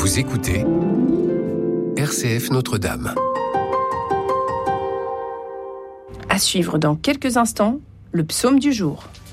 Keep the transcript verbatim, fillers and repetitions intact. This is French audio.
Vous écoutez R C F Notre-Dame. À suivre dans quelques instants, le psaume du jour.